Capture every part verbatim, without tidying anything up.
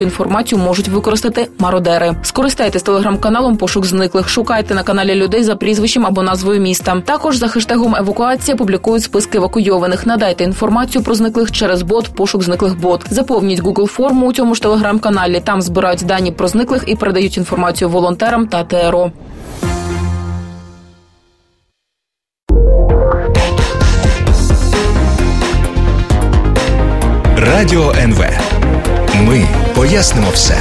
інформацію можуть використати мародери. Скористайтесь телеграм-каналом «Пошук зниклих». Шукайте на каналі людей за прізвищем або назвою міста. Також за хештегом «Евакуація» публікують списки евакуйованих. Надайте інформацію про зниклих через бот «Пошук зниклих бот». Заповніть Google форму у цьому ж телеграм-каналі. Там збирають дані про зниклих і передають інформацію волонтерам та Те Ер О. Радіо ен ве. Ми пояснимо все.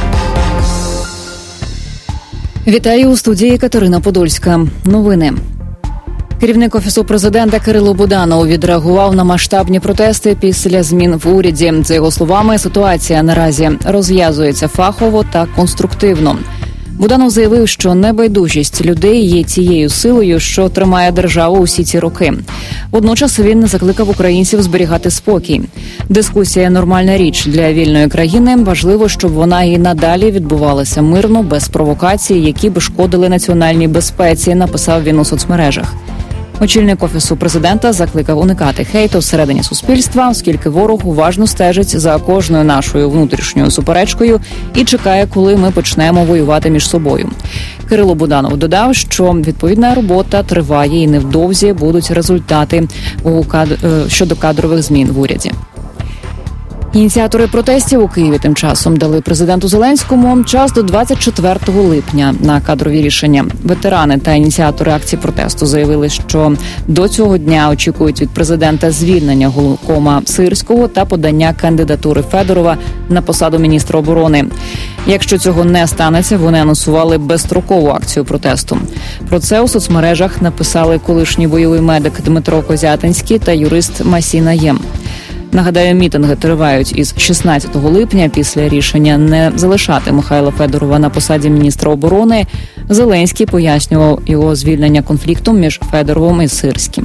Вітаю, у студії Катерина Подольська. Новини. Керівник Офісу президента Кирило Буданов відреагував на масштабні протести після змін в уряді. За його словами, ситуація наразі розв'язується фахово та конструктивно. Буданов заявив, що небайдужість людей є тією силою, що тримає державу усі ці роки. Водночас він закликав українців зберігати спокій. Дискусія – нормальна річ для вільної країни. Важливо, щоб вона і надалі відбувалася мирно, без провокацій, які б шкодили національній безпеці, написав він у соцмережах. Очільник Офісу президента закликав уникати хейту всередині суспільства, оскільки ворог уважно стежить за кожною нашою внутрішньою суперечкою і чекає, коли ми почнемо воювати між собою. Кирило Буданов додав, що відповідна робота триває і невдовзі будуть результати у кад... щодо кадрових змін в уряді. Ініціатори протестів у Києві тим часом дали президенту Зеленському час до двадцять четвертого липня на кадрові рішення. Ветерани та ініціатори акції протесту заявили, що до цього дня очікують від президента звільнення головкома Сирського та подання кандидатури Федорова на посаду міністра оборони. Якщо цього не станеться, вони анонсували безстрокову акцію протесту. Про це у соцмережах написали колишній бойовий медик Дмитро Козятинський та юрист Масій Наєм. Нагадаю, мітинги тривають із шістнадцятого липня після рішення не залишати Михайла Федорова на посаді міністра оборони. Зеленський пояснював його звільнення конфліктом між Федоровим і Сирським.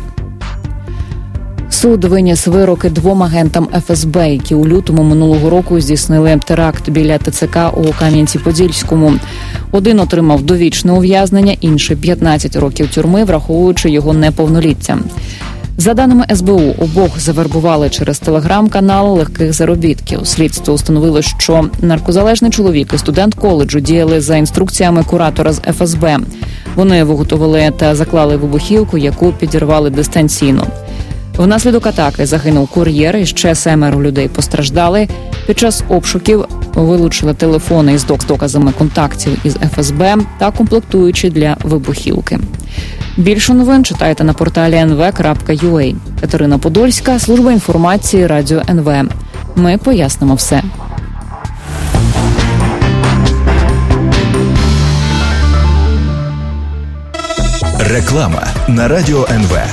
Суд виніс вироки двом агентам Еф Ес Бе, які у лютому минулого року здійснили теракт біля Те Це Ка у Кам'янці-Подільському. Один отримав довічне ув'язнення, інший – п'ятнадцять років тюрми, враховуючи його неповноліття. За даними Ес Бе У, обох завербували через телеграм-канал легких заробітків. Слідство установило, що наркозалежний чоловік і студент коледжу діяли за інструкціями куратора з Еф Ес Бе. Вони виготовили та заклали вибухівку, яку підірвали дистанційно. Внаслідок атаки загинув кур'єр, і ще семеро людей постраждали. Під час обшуків вилучили телефони із доказами контактів із Еф Ес Бе та комплектуючі для вибухівки. Більше новин читайте на порталі ен ве крапка ю а. Катерина Подольська, служба інформації Радіо ен ве. Ми пояснимо все. Реклама на Радіо ен ве.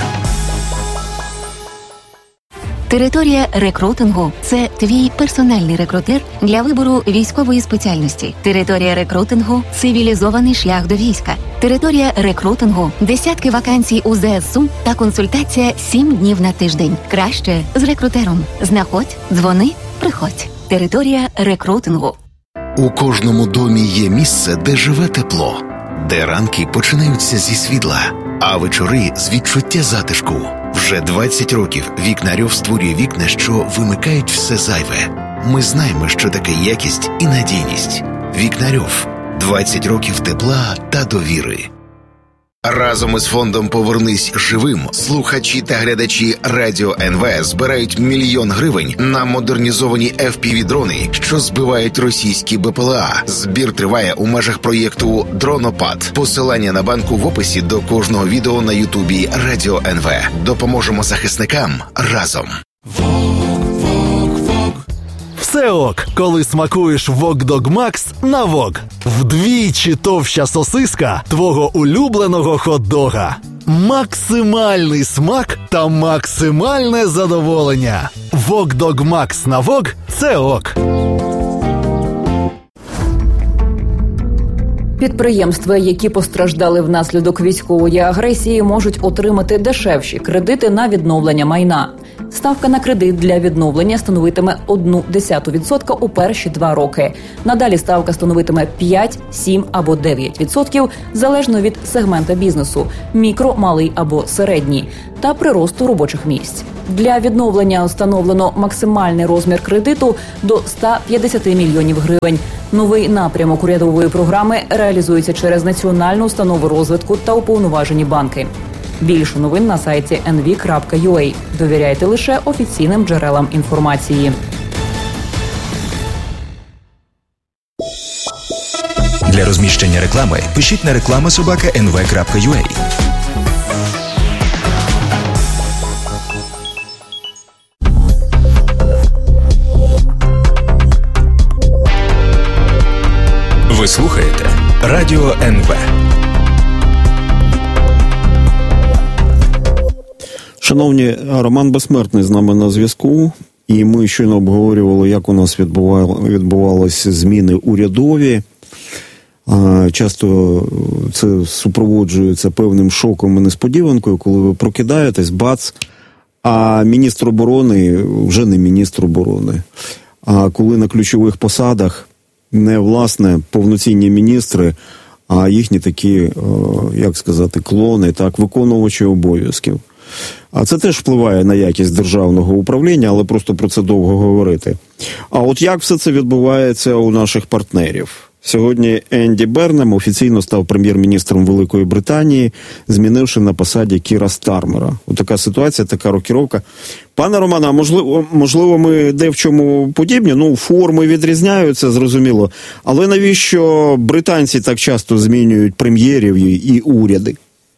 Територія рекрутингу – це твій персональний рекрутер для вибору військової спеціальності. Територія рекрутингу – цивілізований шлях до війська. Територія рекрутингу – десятки вакансій у Зе Ес У та консультація сім днів на тиждень. Краще з рекрутером. Знаходь, дзвони, приходь. Територія рекрутингу. У кожному домі є місце, де живе тепло, де ранки починаються зі світла, а вечори – з відчуття затишку. Вже двадцять років Вікнарьов створює вікна, що вимикають все зайве. Ми знаємо, що таке якість і надійність. Вікнарьов. двадцять років тепла та довіри. Разом із фондом «Повернись живим» слухачі та глядачі Радіо ен ве збирають мільйон гривень на модернізовані еф пі ві-дрони, що збивають російські Бе Пе Еле А. Збір триває у межах проєкту «Дронопад». Посилання на банку в описі до кожного відео на Ютубі Радіо ен ве. Допоможемо захисникам разом. Все ок, коли смакуєш Вок Дог Макс на Вок. Вдвічі товща сосиска твого улюбленого хот-дога. Максимальний смак та максимальне задоволення. Вок Дог Макс на Вок – це ок. Підприємства, які постраждали внаслідок військової агресії, можуть отримати дешевші кредити на відновлення майна. Ставка на кредит для відновлення становитиме одну десяту відсотка у перші два роки. Надалі ставка становитиме п'ять, сім або дев'ять відсотків, залежно від сегмента бізнесу – мікро, малий або середній, та приросту робочих місць. Для відновлення встановлено максимальний розмір кредиту до ста п'ятдесяти мільйонів гривень. Новий напрямок урядової програми реалізується через Національну установу розвитку та уповноважені банки. Більше новин на сайті ен ві крапка ю а. Довіряйте лише офіційним джерелам інформації. Для розміщення реклами пишіть на реклама собака ен ве крапка ю а. Ви слухаєте Радіо ен ве. Шановні, Роман Безсмертний з нами на зв'язку. І ми щойно обговорювали, як у нас відбувалися зміни урядові. Часто це супроводжується певним шоком і несподіванкою, коли ви прокидаєтесь, бац, а міністр оборони вже не міністр оборони. А коли на ключових посадах не, власне, повноцінні міністри, а їхні такі, як сказати, клони, так, виконувачі обов'язків. А це теж впливає на якість державного управління, але просто про це довго говорити. А от як все це відбувається у наших партнерів? Сьогодні Енді Бернем офіційно став прем'єр-міністром Великої Британії, змінивши на посаді Кіра Стармера. Ось така ситуація, така рокіровка. Пане Романе, а можливо, можливо, ми де в чому подібні? Ну, форми відрізняються, зрозуміло. Але навіщо британці так часто змінюють прем'єрів і уряди?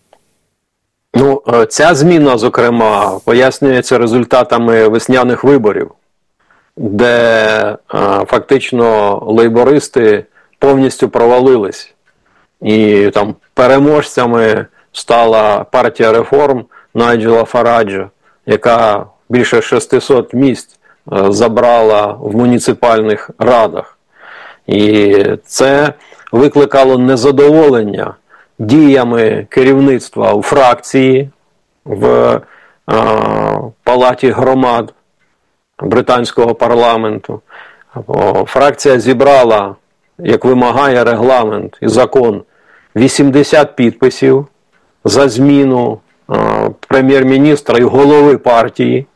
Ну, ця зміна, зокрема, пояснюється результатами весняних виборів, де е, фактично лейбористи повністю провалились. І там переможцями стала партія реформ Найджела Фараджа, яка більше шістсот місць е, забрала в муніципальних радах. І це викликало незадоволення діями керівництва у фракції, в е, Палаті громад британського парламенту. Фракція зібрала, як вимагає регламент і закон, вісімдесят підписів за зміну е, прем'єр-міністра і голови партії.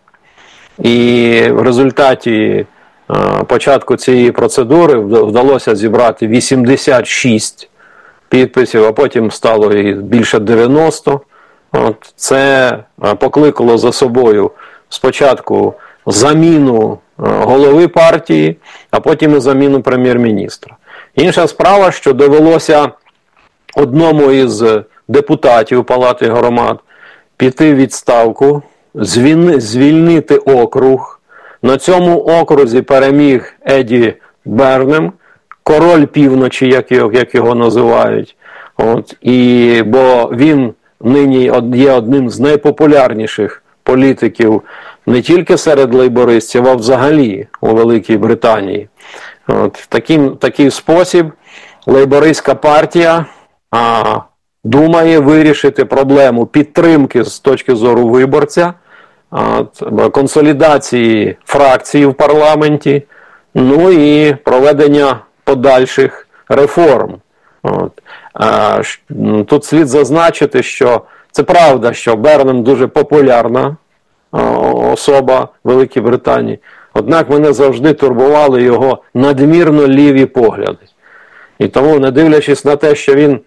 І в результаті е, початку цієї процедури вдалося зібрати вісімдесят шість підписів, а потім стало і більше дев'яносто. От це покликало за собою спочатку заміну голови партії, а потім і заміну прем'єр-міністра. Інша справа, що довелося одному із депутатів Палати громад піти в відставку, звільнити округ. На цьому окрузі переміг Еді Бернем, король півночі, як його, як його називають. От, і, бо він нині є одним з найпопулярніших політиків не тільки серед лейбористів, а взагалі у Великій Британії. От, в такий, такий спосіб лейбористська партія а, думає вирішити проблему підтримки з точки зору виборця, а, консолідації фракції в парламенті, ну і проведення подальших реформ. От. А, тут слід зазначити, що це правда, що Бернем дуже популярна а, особа в Великій Британії, однак мене завжди турбували його надмірно ліві погляди. І тому, не дивлячись на те, що він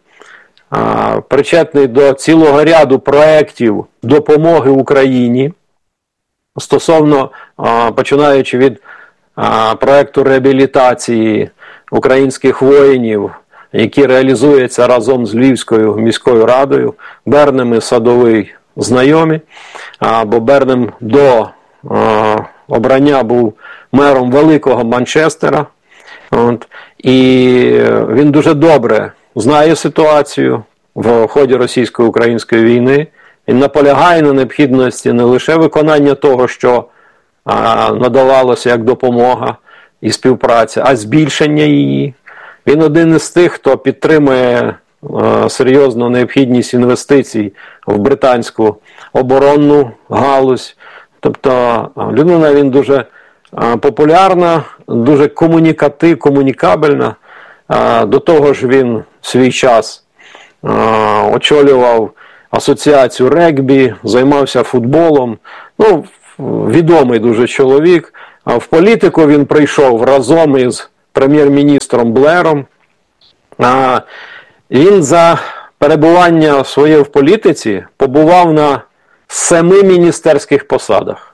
а, причетний до цілого ряду проєктів допомоги Україні, стосовно, а, починаючи від а, проєкту реабілітації українських воїнів, які реалізуються разом з Львівською міською радою, Бернем і Садовий знайомі, а, бо Бернем до а, обрання був мером Великого Манчестера. От, і він дуже добре знає ситуацію в ході російсько-української війни і наполягає на необхідності не лише виконання того, що а, надавалося як допомога і співпраця, а збільшення її. Він один із тих, хто підтримує а, серйозну необхідність інвестицій в британську оборонну галузь, Тобто людина, він дуже популярна, дуже комунікатив, комунікабельна. До того ж він в свій час очолював асоціацію регбі, займався футболом. Ну, відомий дуже чоловік. В політику він прийшов разом із прем'єр-міністром Блером. Він за перебування своє в політиці побував на семи міністерських посадах.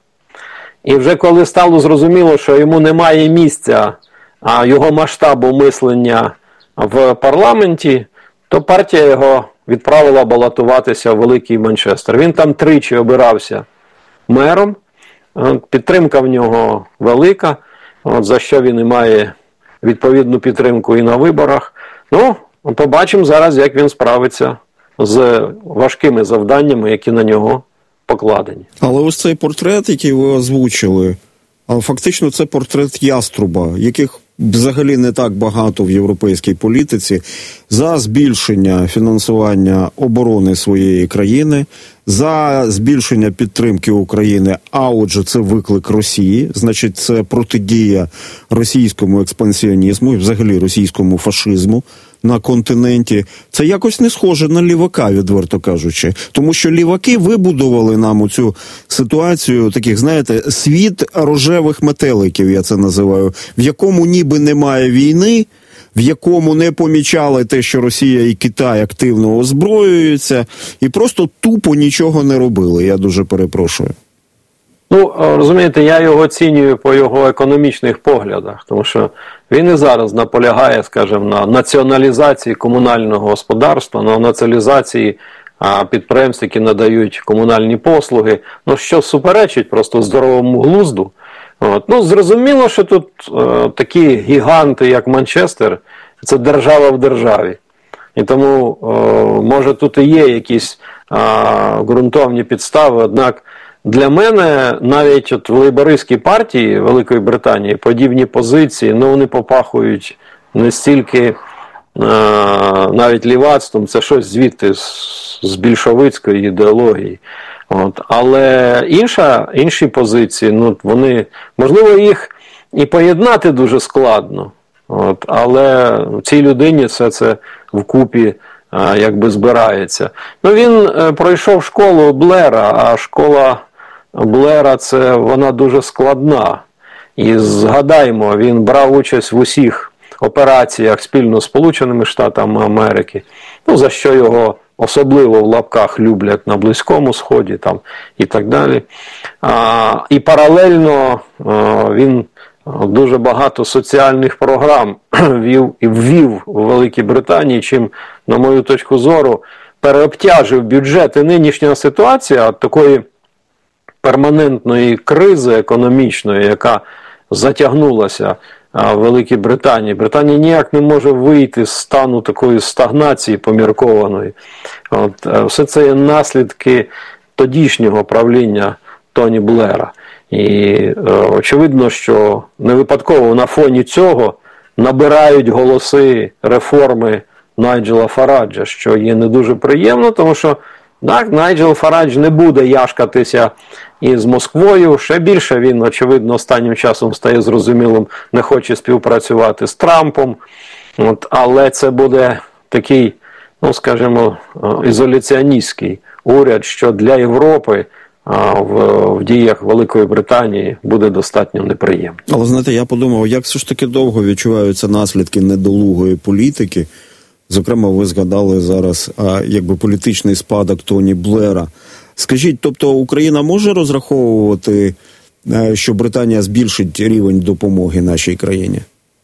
І вже коли стало зрозуміло, що йому немає місця, а його масштабу мислення в парламенті, то партія його відправила балотуватися в Великий Манчестер. Він там тричі обирався мером, підтримка в нього велика, от за що він і має відповідну підтримку і на виборах. Ну, побачимо зараз, як він справиться з важкими завданнями, які на нього покладені. Але ось цей портрет, який ви озвучили, фактично це портрет яструба, яких взагалі не так багато в європейській політиці, за збільшення фінансування оборони своєї країни, за збільшення підтримки України, а отже це виклик Росії, значить це протидія російському експансіонізму і взагалі російському фашизму на континенті. Це якось не схоже на лівака, відверто кажучи. Тому що ліваки вибудували нам у цю ситуацію таких, знаєте, світ рожевих метеликів, я це називаю, в якому ніби немає війни, в якому не помічали те, що Росія і Китай активно озброюються, і просто тупо нічого не робили. Я дуже перепрошую. Ну, розумієте, я його оцінюю по його економічних поглядах, тому що він і зараз наполягає, скажімо, на націоналізації комунального господарства, на націоналізації підприємств, які надають комунальні послуги, ну, що суперечить просто здоровому глузду. От. Ну, зрозуміло, що тут е, такі гіганти, як Манчестер, це держава в державі. І тому, е, може, тут і є якісь е, ґрунтовні підстави, однак для мене навіть от в лейбористській партії Великої Британії подібні позиції, ну, вони попахують не стільки е, навіть лівацтвом, це щось звідти з, з більшовицької ідеології. От. Але інша, інші позиції, ну, вони, можливо, їх і поєднати дуже складно, от, але в цій людині все це вкупі а, якби збирається. Ну, він е, пройшов школу Блера, а школа Блера, це вона дуже складна. І згадаймо, він брав участь в усіх операціях спільно з Сполученими Штатами Америки, ну, за що його особливо в лапках люблять на Близькому Сході там, і так далі. А, і паралельно а, він дуже багато соціальних програм ввів, ввів у Великій Британії, чим, на мою точку зору, переобтяжив бюджет. І нинішня ситуація такої перманентної кризи економічної, яка затягнулася в Великій Британії. Британія ніяк не може вийти з стану такої стагнації поміркованої. От, все це є наслідки тодішнього правління Тоні Блера. І е, очевидно, що не випадково на фоні цього набирають голоси реформи Найджела Фараджа, що є не дуже приємно, тому що так, Найджел Фарадж не буде яшкатися із Москвою. Ще більше він, очевидно, останнім часом стає зрозумілим, не хоче співпрацювати з Трампом. От, але це буде такий, ну, скажімо, ізоляціоністський уряд, що для Європи в, в діях Великої Британії буде достатньо неприємно. Але, знаєте, я подумав, як все ж таки довго відчуваються наслідки недолугої політики. Зокрема, ви згадали зараз а, якби політичний спадок Тоні Блера. Скажіть, тобто Україна може розраховувати, що Британія збільшить рівень допомоги нашій країні?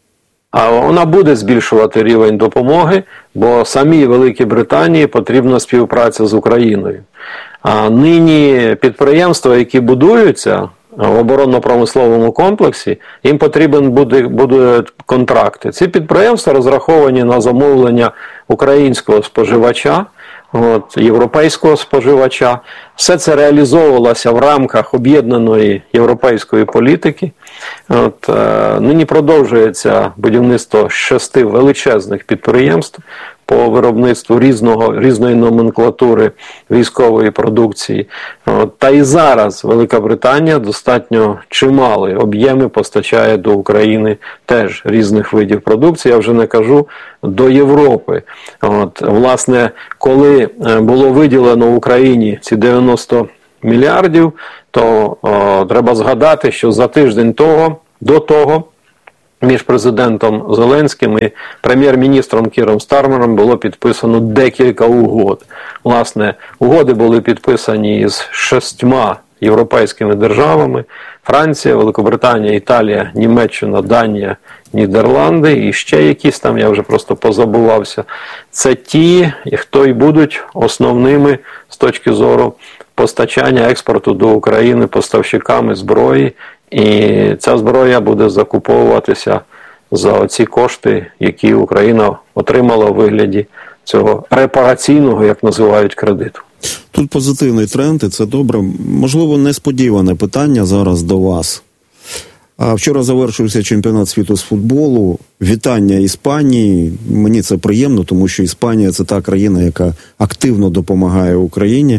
А вона буде збільшувати рівень допомоги, бо самій Великій Британії потрібна співпраця з Україною. А нині підприємства, які будуються в оборонно-промисловому комплексі, їм потрібен буде, будуть контракти. Ці підприємства розраховані на замовлення українського споживача, от, європейського споживача. Все це реалізовувалося в рамках об'єднаної європейської політики. От, е, нині продовжується будівництво шести величезних підприємств по виробництву різного, різної номенклатури військової продукції. От, та і зараз Велика Британія достатньо чималі об'єми постачає до України теж різних видів продукції, я вже не кажу до Європи. От, власне, коли було виділено Україні ці дев'яносто мільярдів, то о, треба згадати, що за тиждень того, до того між президентом Зеленським і прем'єр-міністром Кіром Стармером було підписано декілька угод. Власне, угоди були підписані з шістьма європейськими державами: Франція, Великобританія, Італія, Німеччина, Данія, Нідерланди і ще якісь там, я вже просто позабувався. Це ті, хто й будуть основними з точки зору постачання експорту до України поставщиками зброї, і ця зброя буде закуповуватися за оці кошти, які Україна отримала у вигляді цього репараційного, як називають, кредиту. Тут позитивний тренд, і це добре. Можливо, несподіване питання зараз до вас. Вчора завершився чемпіонат світу з футболу. Вітання Іспанії. Мені це приємно, тому що Іспанія – це та країна, яка активно допомагає Україні.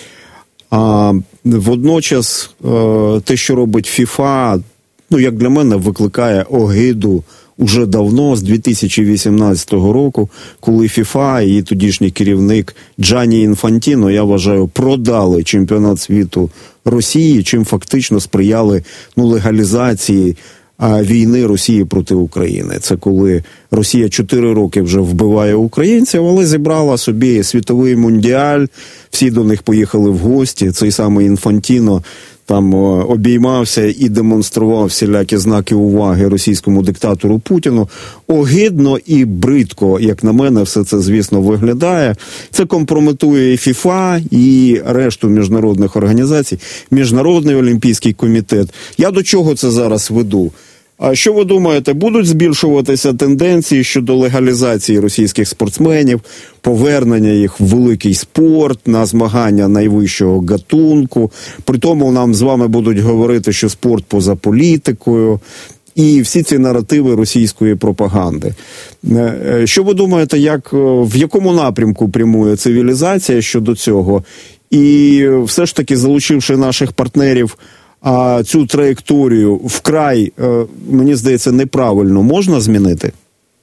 А водночас те, що робить ФІФА, ну, як для мене, викликає огиду уже давно, з дві тисячі вісімнадцятого року, коли ФІФА і тодішній керівник Джанні Інфантіно, я вважаю, продали чемпіонат світу Росії, чим фактично сприяли ну, легалізації а, війни Росії проти України. Це коли Росія чотири роки вже вбиває українців, але зібрала собі світовий мундіаль, всі до них поїхали в гості, цей самий Інфантіно там обіймався і демонстрував всілякі знаки уваги російському диктатору Путіну. Огидно і бридко, як на мене, все це, звісно, виглядає. Це компрометує і ФІФА, і решту міжнародних організацій, Міжнародний олімпійський комітет. Я до чого це зараз веду? А що ви думаєте, будуть збільшуватися тенденції щодо легалізації російських спортсменів, повернення їх в великий спорт, на змагання найвищого гатунку? При тому нам з вами будуть говорити, що спорт поза політикою, і всі ці наративи російської пропаганди. Що ви думаєте, як, в якому напрямку прямує цивілізація щодо цього? І все ж таки, залучивши наших партнерів, а цю траєкторію вкрай, мені здається, неправильно можна змінити?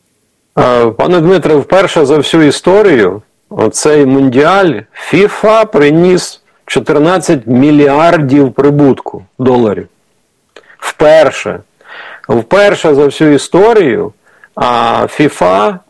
Пане Дмитре, вперше за всю історію оцей мундіаль ФІФА приніс чотирнадцять мільярдів прибутку доларів. Вперше. Вперше за всю історію ФІФА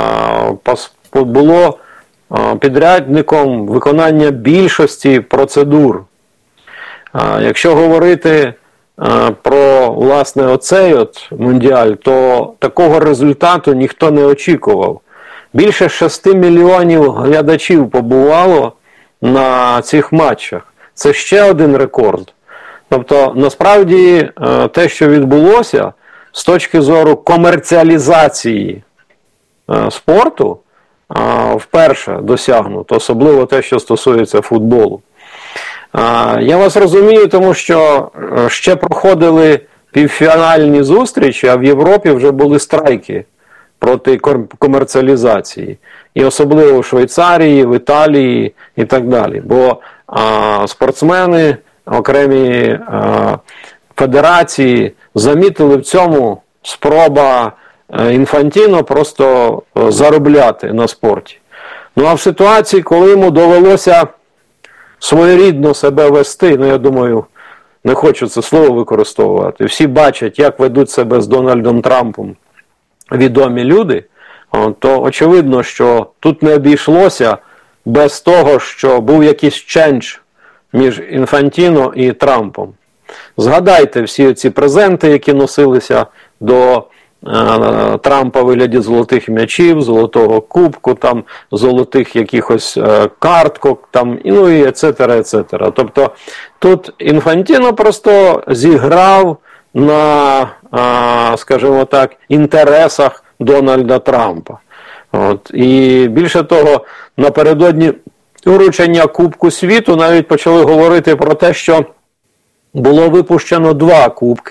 було підрядником виконання більшості процедур. Якщо говорити про, власне, оцей от мундіаль, то такого результату ніхто не очікував. Більше шести мільйонів глядачів побувало на цих матчах. Це ще один рекорд. Тобто, насправді, те, що відбулося, з точки зору комерціалізації спорту, вперше досягнуто, особливо те, що стосується футболу. Я вас розумію, тому що ще проходили півфінальні зустрічі, а в Європі вже були страйки проти комерціалізації. І особливо в Швейцарії, в Італії і так далі. Бо а, спортсмени, окремі а, федерації замітили в цьому спроба Інфантіно просто заробляти на спорті. Ну а в ситуації, коли йому довелося своєрідно себе вести, ну я думаю, не хочу це слово використовувати, всі бачать, як ведуть себе з Дональдом Трампом відомі люди, то очевидно, що тут не обійшлося без того, що був якийсь чендж між Інфантіно і Трампом. Згадайте всі ці презенти, які носилися до е, Трампа в вигляді золотих м'ячів, золотого кубку, там, золотих якихось е, карток, там, ну і ецетера, ецетера. Тобто тут Інфантіно просто зіграв на, е, скажімо так, інтересах Дональда Трампа. От. І більше того, напередодні вручення Кубку світу навіть почали говорити про те, що було випущено два кубки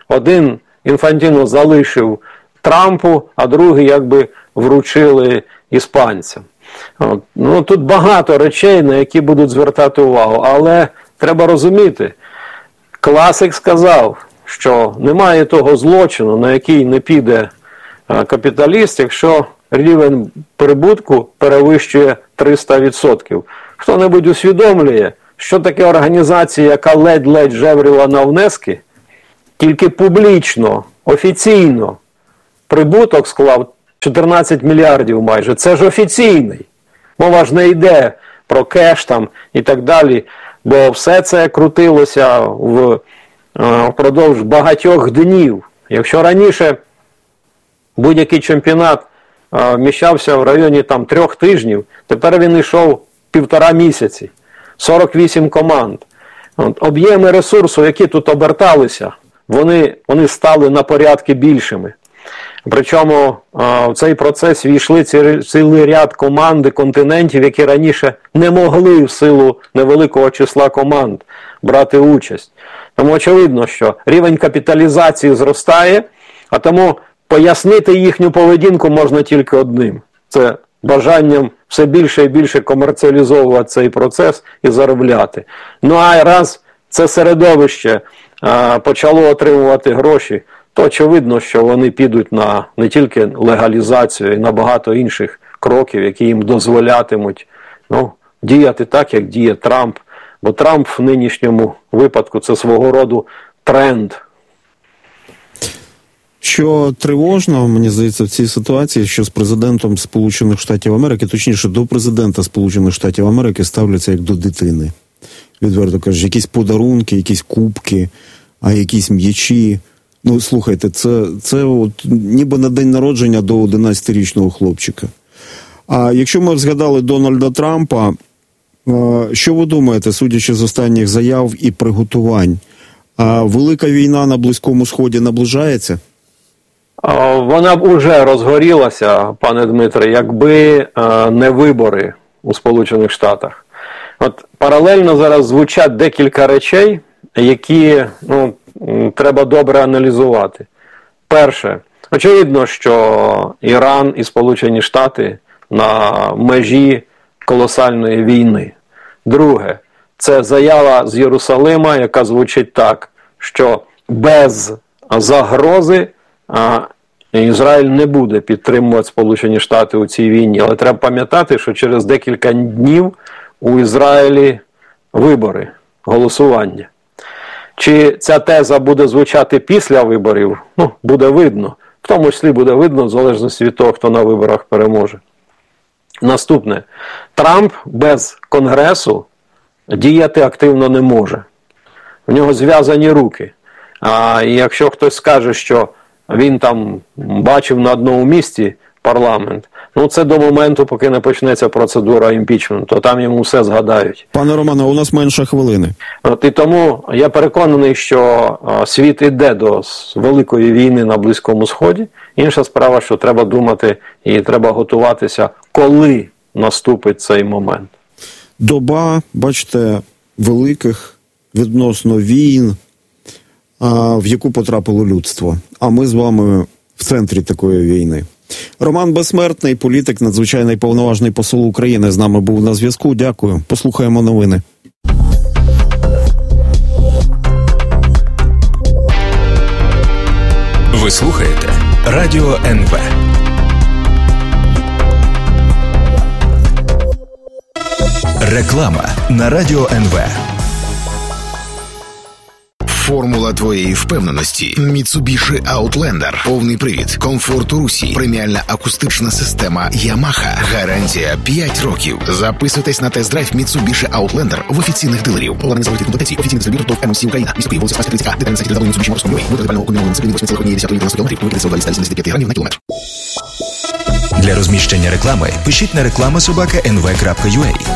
один Інфантіно залишив Трампу, а другий якби вручили іспанцям. От. Ну, тут багато речей, на які будуть звертати увагу, але треба розуміти, класик сказав, що немає того злочину, на який не піде капіталіст, якщо рівень прибутку перевищує триста відсотків. Хто-небудь усвідомлює, що таке організація, яка ледь-ледь жевріла на внески, тільки публічно, офіційно прибуток склав чотирнадцять мільярдів майже. Це ж офіційний. Мова ж не йде про кеш там і так далі, бо все це крутилося в, впродовж багатьох днів. Якщо раніше будь-який чемпіонат вміщався в районі там трьох тижнів, тепер він йшов півтора місяці. сорок вісім команд. От, об'єми ресурсу, які тут оберталися, вони, вони стали на порядки більшими. Причому в цей процес війшли цілий ряд команд і континентів, які раніше не могли в силу невеликого числа команд брати участь. Тому очевидно, що рівень капіталізації зростає, а тому пояснити їхню поведінку можна тільки одним. Це бажанням все більше і більше комерціалізовувати цей процес і заробляти. Ну а раз це середовище а, почало отримувати гроші, то очевидно, що вони підуть на не тільки легалізацію, і на багато інших кроків, які їм дозволятимуть ну, діяти так, як діє Трамп. Бо Трамп в нинішньому випадку – це свого роду тренд. Що тривожно, мені здається, в цій ситуації, що з президентом Сполучених Штатів Америки, точніше, до президента Сполучених Штатів Америки ставляться як до дитини. Відверто кажучи, якісь подарунки, якісь кубки, а якісь м'ячі. Ну, слухайте, це, це от ніби на день народження до одинадцятирічного хлопчика. А якщо ми згадали Дональда Трампа, що ви думаєте, судячи з останніх заяв і приготувань, а велика війна на Близькому Сході наближається? Вона б уже розгорілася, пане Дмитре, якби не вибори у Сполучених Штатах. От паралельно зараз звучать декілька речей, які ну, треба добре аналізувати. Перше, очевидно, що Іран і Сполучені Штати на межі колосальної війни. Друге, це заява з Єрусалима, яка звучить так, що без загрози а, Ізраїль не буде підтримувати Сполучені Штати у цій війні. Але треба пам'ятати, що через декілька днів у Ізраїлі вибори, голосування. Чи ця теза буде звучати після виборів, ну, буде видно. В тому числі буде видно, в залежності від того, хто на виборах переможе. Наступне. Трамп без Конгресу діяти активно не може. В нього зв'язані руки. А якщо хтось скаже, що він там бачив на одному місці парламент, ну це до моменту, поки не почнеться процедура імпічменту, то там йому все згадають. Пане Романе, у нас менше хвилини. От і тому я переконаний, що світ іде до великої війни на Близькому Сході. Інша справа, що треба думати і треба готуватися, коли наступить цей момент. Доба, бачите, великих відносно війн, в яку потрапило людство. А ми з вами в центрі такої війни. Роман Безсмертний, політик, надзвичайний повноважний посол України, з нами був на зв'язку. Дякую. Послухаємо новини. Ви слухаєте Радіо ен ве. Реклама на Радіо ен ве. Формула твоєї впевненості. Mitsubishi Outlander. Повний привід. Комфорт у русі. Преміальна акустична система Yamaha. Гарантія п'ять років. Записуйтесь на тест-драйв Mitsubishi Outlander в офіційних дилерів. Поларний заводський комплектації. Офіційний дистриб'ютор ТОВ ем ес сі Україна. Місто Київ, вулиця Спаська, тридцять ка. Детальний на сайті дабл ю дабл ю дабл ю крапка mitsubishi motorsport крапка ю а. Витрати пального комбінованого на цивільний вісім цілих одна десята кілометрів. Витрати сто сімдесят п'ять гривень на кілометр. Для розміщення реклами пишіть на реклама собака ен ве крапка ю а.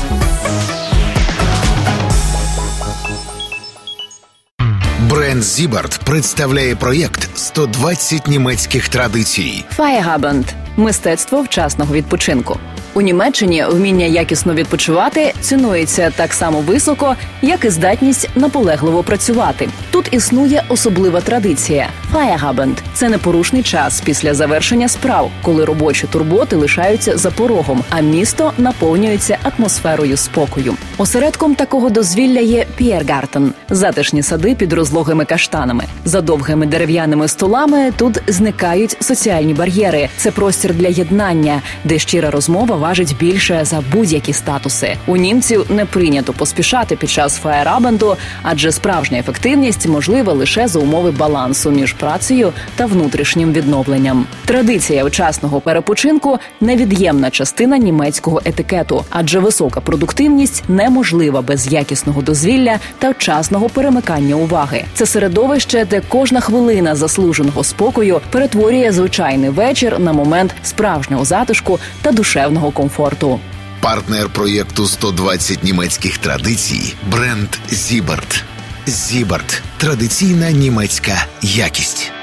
Бренд Зібард представляє проєкт сто двадцять німецьких традицій. Feierabend – мистецтво вчасного відпочинку. У Німеччині вміння якісно відпочивати цінується так само високо, як і здатність наполегливо працювати. Тут існує особлива традиція – Feierabend. Це непорушний час після завершення справ, коли робочі турботи лишаються за порогом, а місто наповнюється атмосферою спокою. Осередком такого дозвілля є Piergarten – затишні сади під розлогими каштанами. За довгими дерев'яними столами тут зникають соціальні бар'єри. Це простір для єднання, де щира розмова важить більше за будь-які статуси. У німців не прийнято поспішати під час фаєрабенду, адже справжня ефективність можлива лише за умови балансу між працею та внутрішнім відновленням. Традиція вчасного перепочинку – невід'ємна частина німецького етикету, адже висока продуктивність неможлива без якісного дозвілля та вчасного перемикання уваги. Це середовище, де кожна хвилина заслуженого спокою перетворює звичайний вечір на момент справжнього затишку та душевного комфорту. Партнер проєкту сто двадцять німецьких традицій – бренд Зіберт. Зіберт – традиційна німецька якість.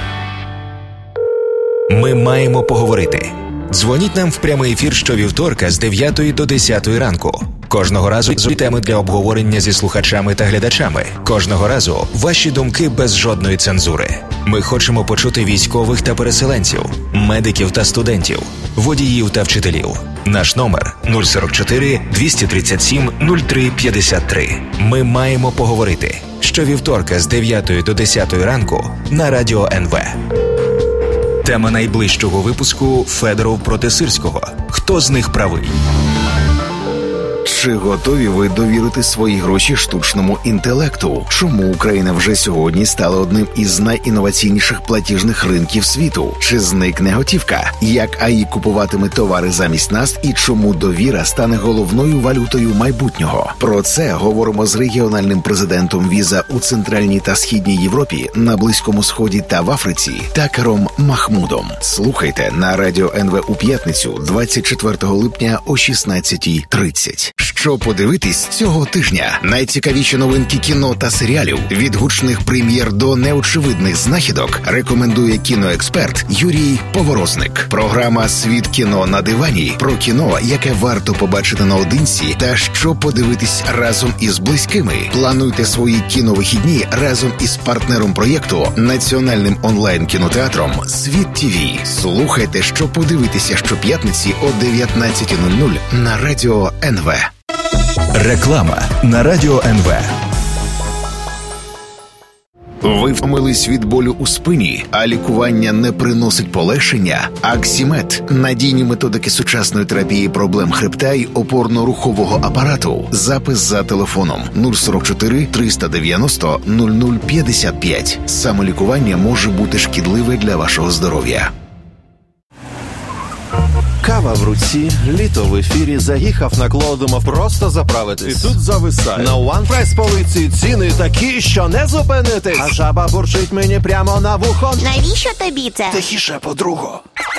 Ми маємо поговорити. Дзвоніть нам в прямий ефір щовівторка з дев'ятої до десятої ранку. Кожного разу з теми для обговорення зі слухачами та глядачами. Кожного разу ваші думки без жодної цензури. Ми хочемо почути військових та переселенців, медиків та студентів, водіїв та вчителів. Наш номер нуль сорок чотири двісті тридцять сім нуль три п'ятдесят три. Ми маємо поговорити. Щовівторка з дев'ятої до десятої ранку на Радіо ен ве. Тема найближчого випуску – Федоров проти Сирського. Хто з них правий? Чи готові ви довірити свої гроші штучному інтелекту? Чому Україна вже сьогодні стала одним із найінноваційніших платіжних ринків світу? Чи зникне готівка? Як ей ай купуватиме товари замість нас і чому довіра стане головною валютою майбутнього? Про це говоримо з регіональним президентом Віза у Центральній та Східній Європі, на Близькому Сході та в Африці Такером Махмудом. Слухайте на Радіо ен ве у п'ятницю двадцять четвертого липня о шістнадцятій тридцять. Що подивитись цього тижня? Найцікавіші новинки кіно та серіалів, від гучних прем'єр до неочевидних знахідок, рекомендує кіноексперт Юрій Поворозник. Програма «Світ кіно на дивані» про кіно, яке варто побачити наодинці та що подивитись разом із близькими. Плануйте свої кіновихідні разом із партнером проєкту, національним онлайн-кінотеатром «Світ ТІВІ». Слухайте, що подивитися щоп'ятниці о дев'ятнадцятій нуль нуль на Радіо ен ве. Реклама на Радіо ен ве. Ви втомились від болю у спині, а лікування не приносить полегшення? Аксімед – надійні методики сучасної терапії проблем хребта й опорно-рухового апарату. Запис за телефоном нуль сорок чотири триста дев'яносто нуль нуль п'ятдесят п'ять. Самолікування може бути шкідливе для вашого здоров'я. Кава в руці, літо в ефірі, заїхав на Кло, думав просто заправитись. І тут зависає. На OnePrice полиці ціни такі, що не зупинитись. А жаба бурчить мені прямо на вухо. Навіщо тобі це? Тихіше, подруго.